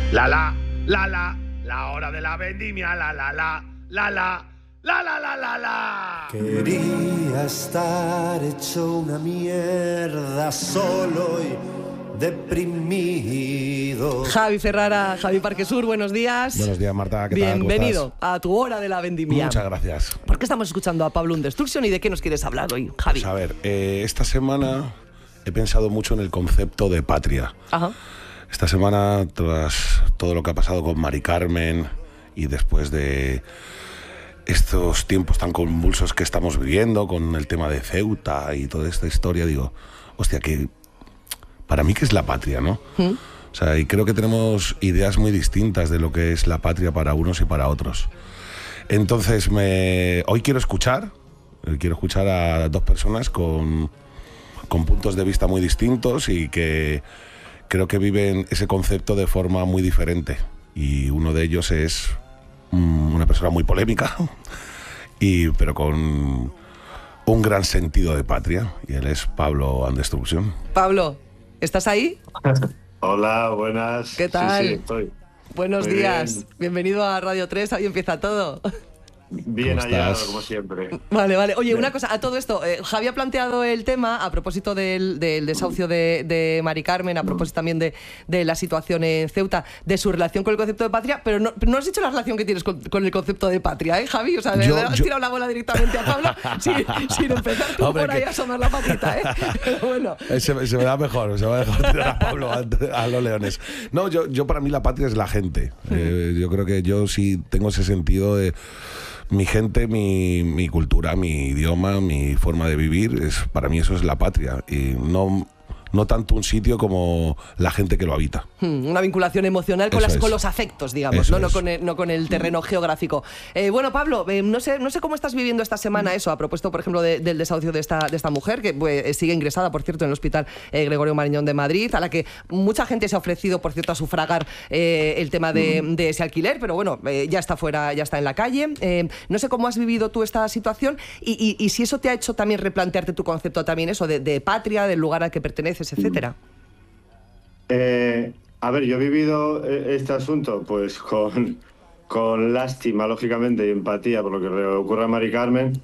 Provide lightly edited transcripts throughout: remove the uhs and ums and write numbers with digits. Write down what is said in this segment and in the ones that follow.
La la, la la, la hora de la vendimia, la la la, la la, la la la la la. Quería estar hecho una mierda solo y deprimido. Javi Ferrara, Javi Parquesur, buenos días. Buenos días, Marta, ¿qué tal? Bienvenido a tu hora de la vendimia. Muchas gracias. ¿Por qué estamos escuchando a Pablo Undestruction y de qué nos quieres hablar hoy, Javi? Pues a ver, esta semana he pensado mucho en el concepto de patria. Ajá. Esta semana, tras todo lo que ha pasado con Mari Carmen y después de estos tiempos tan convulsos que estamos viviendo con el tema de Ceuta y toda esta historia, digo, hostia, que para mí que es la patria, ¿no? O sea, y creo que tenemos ideas muy distintas de lo que es la patria para unos y para otros. Entonces, hoy quiero escuchar a dos personas con puntos de vista muy distintos y que creo que viven ese concepto de forma muy diferente. Y uno de ellos es una persona muy polémica, pero con un gran sentido de patria. Y él es Pablo Undestruction. Pablo, ¿estás ahí? Hola, buenas. ¿Qué tal? Sí, estoy. Buenos Muy días. bien. Bienvenido a Radio 3, ahí empieza todo. Bien ¿Cómo hallado, estás? como siempre. Vale. Oye, una cosa, a todo esto, Javi ha planteado el tema a propósito del desahucio de Mari Carmen, a propósito también de la situación en Ceuta, de su relación con el concepto de patria, pero no has dicho la relación que tienes con el concepto de patria, ¿eh, Javi? O sea, le has tirado la bola directamente a Pablo sin empezar tú por ahí a asomar la patita, ¿eh? Pero bueno. Se me da mejor tirar a Pablo a los leones. No, yo para mí la patria es la gente. Yo creo que yo sí tengo ese sentido de mi gente, mi cultura, mi idioma, mi forma de vivir, para mí eso es la patria. Y no tanto un sitio como la gente que lo habita. Una vinculación emocional con los afectos, digamos, ¿no? No con el terreno geográfico. Bueno, Pablo, no sé cómo estás viviendo esta semana eso, a propósito, por ejemplo, del desahucio de esta mujer, que sigue ingresada, por cierto, en el Hospital Gregorio Marañón de Madrid, a la que mucha gente se ha ofrecido, por cierto, a sufragar el tema de ese alquiler, pero bueno, ya está fuera, ya está en la calle. No sé cómo has vivido tú esta situación y si eso te ha hecho también replantearte tu concepto también eso de patria, del lugar al que perteneces, etcétera. A ver, yo he vivido este asunto pues con lástima, lógicamente, y empatía por lo que le ocurre a Mari Carmen,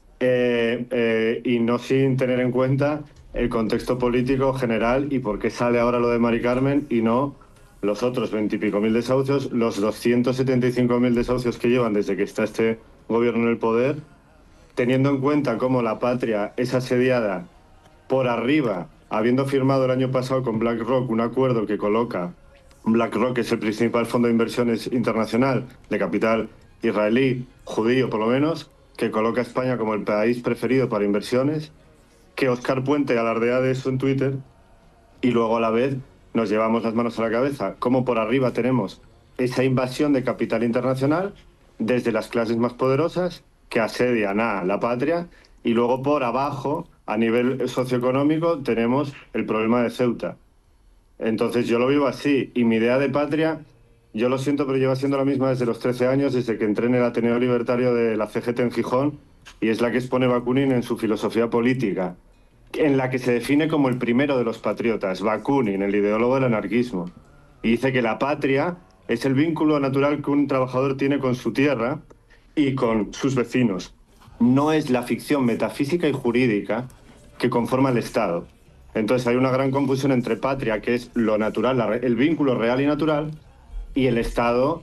y no sin tener en cuenta el contexto político general y por qué sale ahora lo de Mari Carmen y no los otros 20 y pico mil desahucios, los 275.000 desahucios que llevan desde que está este gobierno en el poder, teniendo en cuenta cómo la patria es asediada por arriba, habiendo firmado el año pasado con BlackRock un acuerdo que coloca, BlackRock es el principal fondo de inversiones internacional de capital israelí, judío por lo menos, que coloca a España como el país preferido para inversiones, que Óscar Puente alardea de eso en Twitter y luego a la vez nos llevamos las manos a la cabeza, como por arriba tenemos esa invasión de capital internacional desde las clases más poderosas que asedian a la patria y luego por abajo, a nivel socioeconómico, tenemos el problema de Ceuta. Entonces yo lo vivo así, y mi idea de patria, yo lo siento, pero lleva siendo la misma desde los 13 años, desde que entré en el Ateneo Libertario de la CGT en Gijón, y es la que expone Bakunin en su filosofía política, en la que se define como el primero de los patriotas, Bakunin, el ideólogo del anarquismo. Y dice que la patria es el vínculo natural que un trabajador tiene con su tierra y con sus vecinos. No es la ficción metafísica y jurídica que conforma el Estado. Entonces hay una gran confusión entre patria, que es lo natural, el vínculo real y natural, y el Estado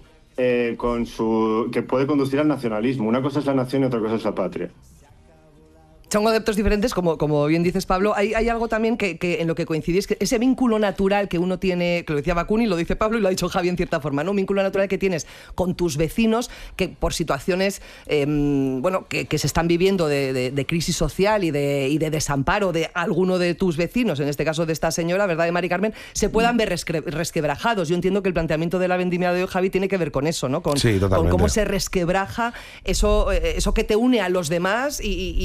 que puede conducir al nacionalismo. Una cosa es la nación y otra cosa es la patria. Son conceptos diferentes, como bien dices, Pablo. Hay algo también que en lo que coincidís, que ese vínculo natural que uno tiene, que lo decía Bakunin, lo dice Pablo y lo ha dicho Javi en cierta forma, ¿no? Un vínculo natural que tienes con tus vecinos, que por situaciones que se están viviendo de crisis social y de desamparo de alguno de tus vecinos, en este caso de esta señora, ¿verdad?, de Mari Carmen, se puedan ver resquebrajados. Yo entiendo que el planteamiento de la vendimia de hoy, Javi, tiene que ver con eso, ¿no? Sí, totalmente. Con cómo se resquebraja eso que te une a los demás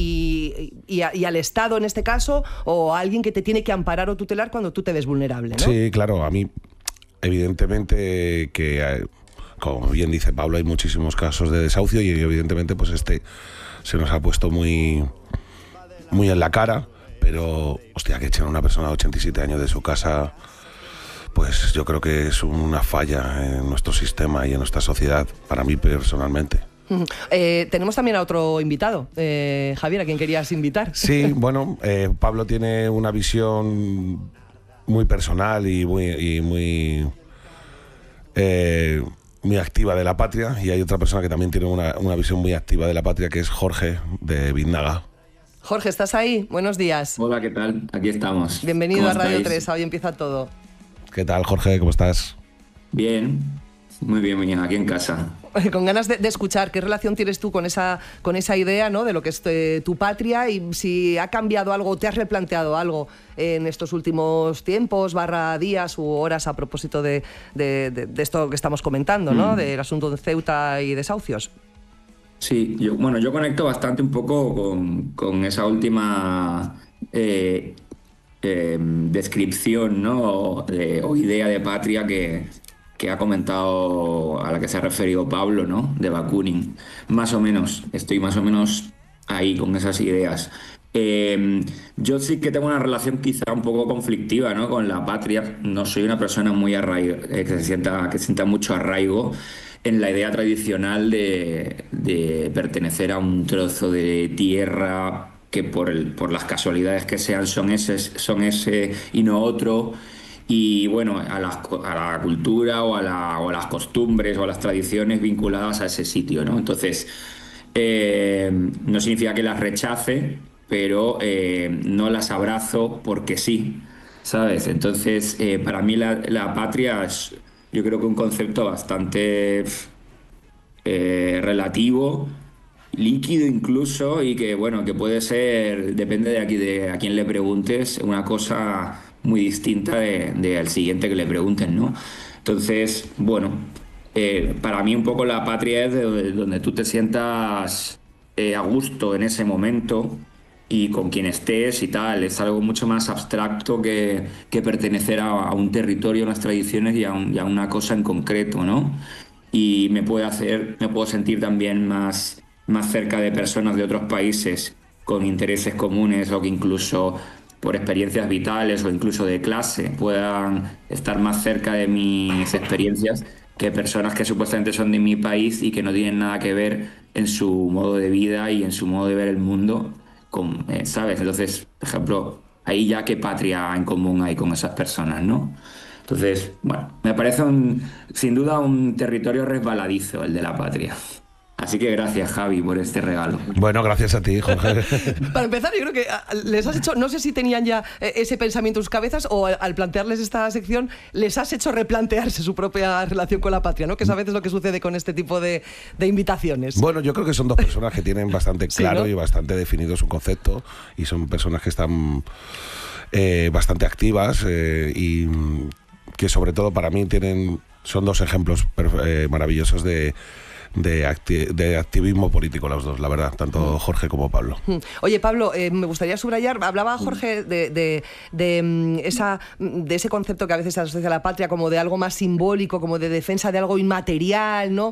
y al Estado en este caso, o a alguien que te tiene que amparar o tutelar cuando tú te ves vulnerable, ¿no? Sí, claro, a mí evidentemente que, como bien dice Pablo, hay muchísimos casos de desahucio y evidentemente pues se nos ha puesto muy en la cara, pero hostia, que echen a una persona de 87 años de su casa pues yo creo que es una falla en nuestro sistema y en nuestra sociedad, para mí personalmente. Tenemos también a otro invitado, Javier, ¿a quién querías invitar? Sí, bueno, Pablo tiene una visión muy personal y muy activa de la patria, y hay otra persona que también tiene una visión muy activa de la patria, que es Jorge, de Biznaga. Jorge, ¿estás ahí? Buenos días. Hola, ¿qué tal? Aquí estamos. Bienvenido a Radio 3, hoy empieza todo. ¿Qué tal, Jorge? ¿Cómo estás? Bien, muy bien, aquí en casa. Con ganas de escuchar qué relación tienes tú con esa idea, ¿no?, de lo que es tu patria, y si ha cambiado algo, te has replanteado algo en estos últimos tiempos, días u horas, a propósito de esto que estamos comentando, ¿no?, del asunto de Ceuta y desahucios. Sí, yo conecto bastante un poco con esa última descripción, ¿no?, o idea de patria que ha comentado, a la que se ha referido Pablo, ¿no?, de Bakunin. Estoy más o menos ahí con esas ideas. Yo sí que tengo una relación quizá un poco conflictiva, ¿no?, con la patria. No soy una persona muy que sienta mucho arraigo en la idea tradicional de pertenecer a un trozo de tierra que por las casualidades que sean son ese y no otro. Y bueno, a la cultura o a las costumbres o a las tradiciones vinculadas a ese sitio, ¿no? Entonces, no significa que las rechace, pero no las abrazo porque sí, ¿sabes? Entonces, para mí la patria es, yo creo que un concepto bastante relativo, líquido incluso, y que, bueno, que puede ser, depende de a quién le preguntes, una cosa muy distinta al siguiente que le pregunten, ¿no? Entonces, bueno, para mí un poco la patria es donde tú te sientas a gusto en ese momento y con quien estés y tal. Es algo mucho más abstracto que pertenecer a un territorio, a unas tradiciones y a una cosa en concreto, ¿no? Y me puedo sentir también más cerca de personas de otros países con intereses comunes, o que incluso por experiencias vitales o incluso de clase puedan estar más cerca de mis experiencias que personas que supuestamente son de mi país y que no tienen nada que ver en su modo de vida y en su modo de ver el mundo, ¿sabes? Entonces, por ejemplo, ahí ya qué patria en común hay con esas personas, ¿no? Entonces, bueno, me parece sin duda un territorio resbaladizo el de la patria. Así que gracias, Javi, por este regalo. Bueno, gracias a ti, Jorge. Para empezar, yo creo que les has hecho, no sé si tenían ya ese pensamiento en sus cabezas, o al plantearles esta sección les has hecho replantearse su propia relación con la patria, ¿no? Que es a veces lo que sucede con este tipo de invitaciones. Bueno, yo creo que son dos personas que tienen bastante claro, ¿sí, no?, y bastante definido su concepto, y son personas que están bastante activas y que sobre todo para mí son dos ejemplos maravillosos de activismo político, los dos, la verdad, tanto Jorge como Pablo. Oye, Pablo, me gustaría subrayar, hablaba Jorge de ese concepto que a veces se asocia a la patria como de algo más simbólico, como de defensa de algo inmaterial, ¿no?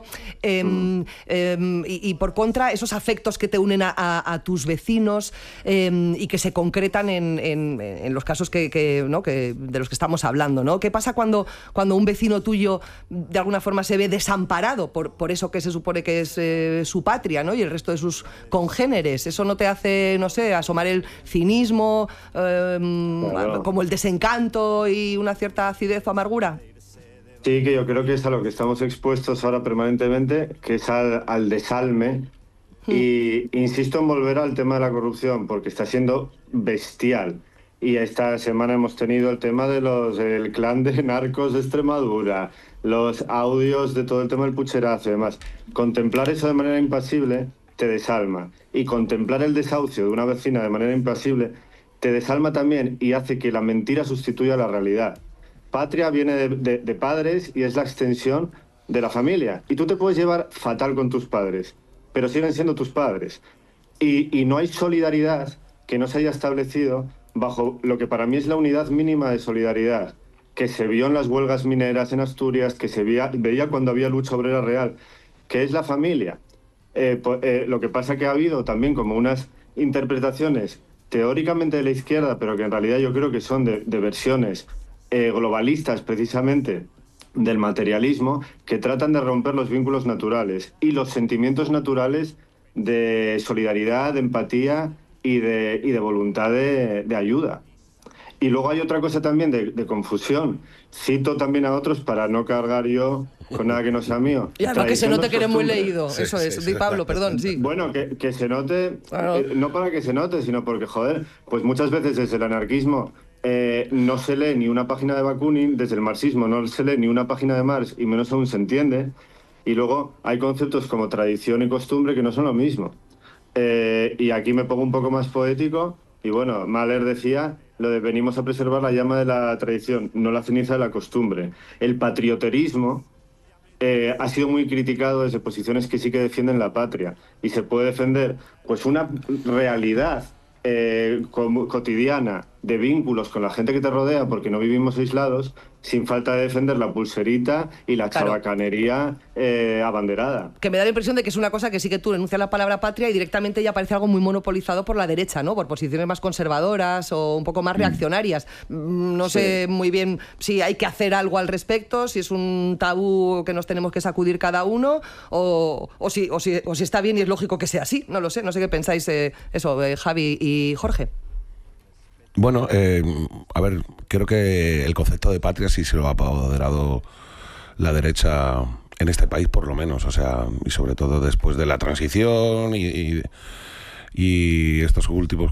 Y por contra, esos afectos que te unen a tus vecinos y que se concretan en los casos ¿no?, de los que estamos hablando, ¿no? ¿Qué pasa cuando un vecino tuyo de alguna forma se ve desamparado por eso que se supone que es su patria, ¿no?, y el resto de sus congéneres? ¿Eso no te hace, no sé, asomar el cinismo, claro, como el desencanto y una cierta acidez o amargura? Sí, que yo creo que es a lo que estamos expuestos ahora permanentemente, que es al desalme. Y insisto en volver al tema de la corrupción, porque está siendo bestial. Y esta semana hemos tenido el tema del clan de narcos de Extremadura, los audios de todo el tema del pucherazo y demás. Contemplar eso de manera impasible te desalma. Y contemplar el desahucio de una vecina de manera impasible te desalma también, y hace que la mentira sustituya la realidad. Patria viene de padres y es la extensión de la familia. Y tú te puedes llevar fatal con tus padres, pero siguen siendo tus padres. Y no hay solidaridad que no se haya establecido bajo lo que para mí es la unidad mínima de solidaridad, que se vio en las huelgas mineras en Asturias, que se veía cuando había lucha obrera real, que es la familia. Lo que pasa que ha habido también como unas interpretaciones teóricamente de la izquierda, pero que en realidad yo creo que son de versiones globalistas precisamente del materialismo, que tratan de romper los vínculos naturales y los sentimientos naturales de solidaridad, de empatía y de voluntad de ayuda. Y luego hay otra cosa también de confusión. Cito también a otros para no cargar yo con nada que no sea mío. Y para que se note que eres muy leído. Sí, eso es. Di Pablo, perdón, sí. Bueno, que se note, no para que se note, sino porque, joder, pues muchas veces desde el anarquismo no se lee ni una página de Bakunin, desde el marxismo no se lee ni una página de Marx y menos aún se entiende. Y luego hay conceptos como tradición y costumbre que no son lo mismo. Y aquí me pongo un poco más poético. Y bueno, Mahler decía lo de venimos a preservar la llama de la tradición, no la ceniza de la costumbre. El patrioterismo ha sido muy criticado desde posiciones que sí que defienden la patria. Y se puede defender pues una realidad cotidiana de vínculos con la gente que te rodea, porque no vivimos aislados, sin falta de defender la pulserita y la chabacanería abanderada. Que me da la impresión de que es una cosa que sí que tú enuncias la palabra patria y directamente ya parece algo muy monopolizado por la derecha, ¿no? Por posiciones más conservadoras o un poco más reaccionarias. No sé muy bien si hay que hacer algo al respecto, si es un tabú que nos tenemos que sacudir cada uno o si está bien y es lógico que sea así. No lo sé, no sé qué pensáis Javi y Jorge. Bueno, a ver, creo que el concepto de patria sí se lo ha apoderado la derecha en este país, por lo menos, o sea, y sobre todo después de la transición y estos últimos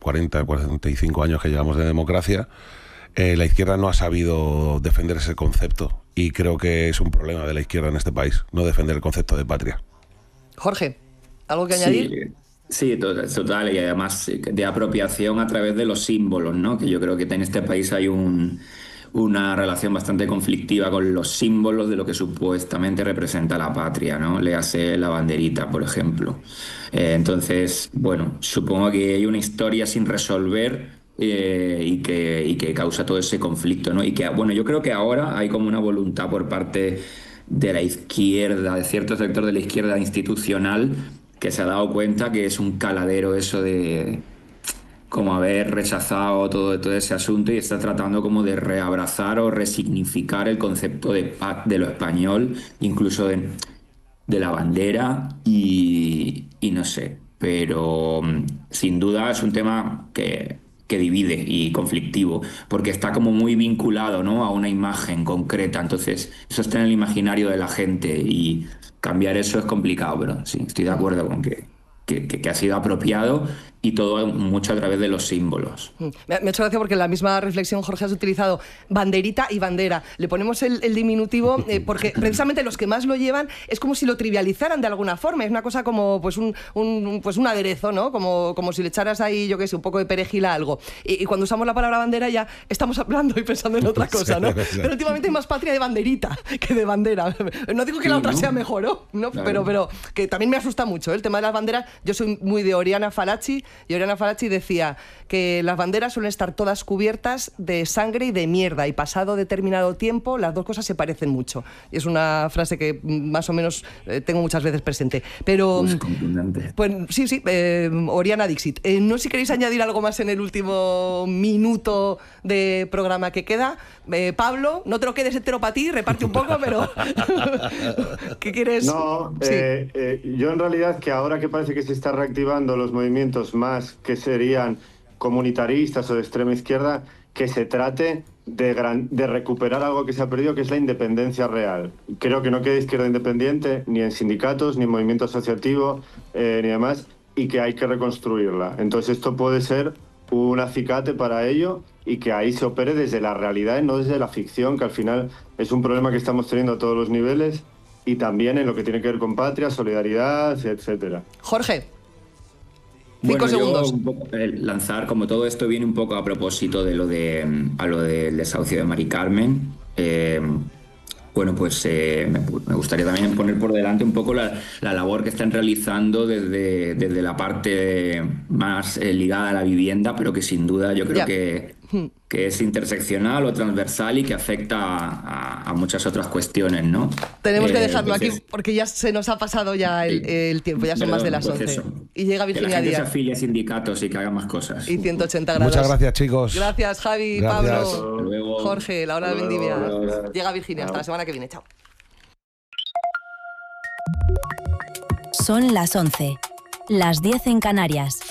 45 años que llevamos de democracia, la izquierda no ha sabido defender ese concepto y creo que es un problema de la izquierda en este país, no defender el concepto de patria. Jorge, ¿algo que añadir? Sí, total, y además de apropiación a través de los símbolos, ¿no? Que yo creo que en este país hay una relación bastante conflictiva con los símbolos de lo que supuestamente representa la patria, ¿no? Léase la banderita, por ejemplo. Entonces, bueno, supongo que hay una historia sin resolver y que causa todo ese conflicto, ¿no? Y que, bueno, yo creo que ahora hay como una voluntad por parte de la izquierda, de cierto sector de la izquierda institucional, que se ha dado cuenta que es un caladero eso de como haber rechazado todo ese asunto y está tratando como de reabrazar o resignificar el concepto de lo español, incluso de la bandera y no sé, pero sin duda es un tema que divide y conflictivo, porque está como muy vinculado, ¿no?, a una imagen concreta, entonces eso está en el imaginario de la gente y cambiar eso es complicado, pero sí, estoy de acuerdo con que ha sido apropiado y todo mucho a través de los símbolos. Me ha hecho gracia porque en la misma reflexión, Jorge, has utilizado banderita y bandera. Le ponemos el diminutivo porque precisamente los que más lo llevan es como si lo trivializaran de alguna forma. Es una cosa como pues un aderezo, ¿no? Como si le echaras ahí, yo qué sé, un poco de perejil a algo. Y cuando usamos la palabra bandera ya estamos hablando y pensando en otra cosa, ¿no? Pero últimamente hay más patria de banderita que de bandera. No digo que la otra sea mejor, ¿no? Claro. Pero que también me asusta mucho, ¿eh? El tema de las banderas. Yo soy muy de Oriana Fallaci y Oriana Fallaci decía que las banderas suelen estar todas cubiertas de sangre y de mierda y pasado determinado tiempo las dos cosas se parecen mucho. Y es una frase que más o menos tengo muchas veces presente. Pero pues sí, Oriana Dixit. No sé si queréis añadir algo más en el último minuto de programa que queda. Pablo, no te lo quedes entero para ti, reparte un poco, pero ¿qué quieres? No, sí. Yo en realidad que ahora que parece que se está reactivando los movimientos más que serían comunitaristas o de extrema izquierda, que se trate de recuperar algo que se ha perdido, que es la independencia real. Creo que no queda izquierda independiente ni en sindicatos, ni en movimiento asociativo, ni demás, y que hay que reconstruirla. Entonces esto puede ser un acicate para ello y que ahí se opere desde la realidad y no desde la ficción, que al final es un problema que estamos teniendo a todos los niveles y también en lo que tiene que ver con patria, solidaridad, etcétera. Jorge. 5 segundos. Lanzar, como todo esto viene un poco a propósito de lo del desahucio de Mari Carmen. Bueno, pues me gustaría también poner por delante un poco la labor que están realizando desde la parte más ligada a la vivienda, pero que sin duda yo creo que que es interseccional o transversal y que afecta a muchas otras cuestiones, ¿no? Tenemos que dejarlo aquí porque ya se nos ha pasado ya el tiempo, ya son más de las 11. Eso. Y llega Virginia que la gente Díaz. se afilie a sindicatos y que haga más cosas. Y 180 grados. Muchas gracias, chicos. Gracias, Javi, Gracias. Pablo, Luego. Jorge, la hora de vendimia. Luego. Llega Virginia, hasta la semana que viene. Chao. Son las 11, las 10 en Canarias.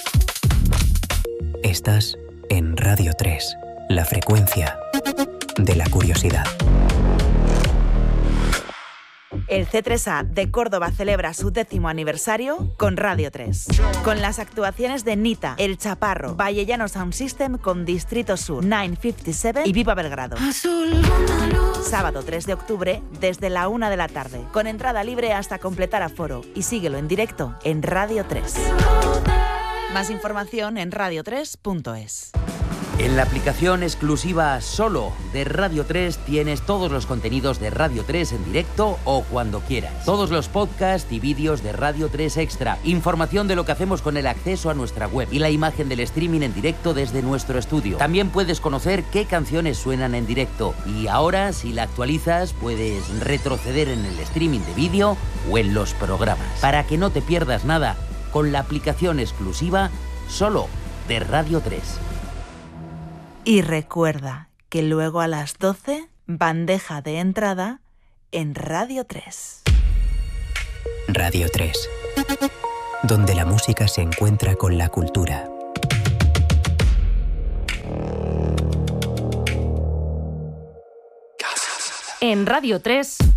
Estás en Radio 3, la frecuencia de la curiosidad. El C3A de Córdoba celebra su 10º aniversario con Radio 3. Con las actuaciones de Nita, El Chaparro, Vallellano Sound System con Distrito Sur, 957 y Viva Belgrado. Sábado 3 de octubre desde la 1 de la tarde, con entrada libre hasta completar aforo, y síguelo en directo en Radio 3. Más información en radio3.es. En la aplicación exclusiva solo de Radio 3 tienes todos los contenidos de Radio 3 en directo o cuando quieras. Todos los podcasts y vídeos de Radio 3 Extra. Información de lo que hacemos con el acceso a nuestra web y la imagen del streaming en directo desde nuestro estudio. También puedes conocer qué canciones suenan en directo. Y ahora, si la actualizas, puedes retroceder en el streaming de vídeo o en los programas. Para que no te pierdas nada, con la aplicación exclusiva solo de Radio 3. Y recuerda que luego a las 12, bandeja de entrada en Radio 3. Radio 3, donde la música se encuentra con la cultura. En Radio 3...